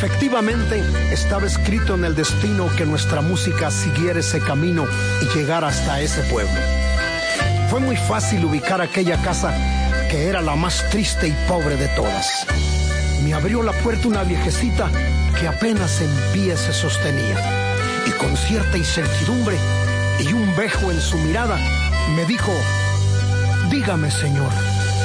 Efectivamente, estaba escrito en el destino que nuestra música siguiera ese camino y llegara hasta ese pueblo. Fue muy fácil ubicar aquella casa que era la más triste y pobre de todas. Me abrió la puerta una viejecita que apenas en pie se sostenía, y con cierta incertidumbre y un vejo en su mirada me dijo: dígame, señor,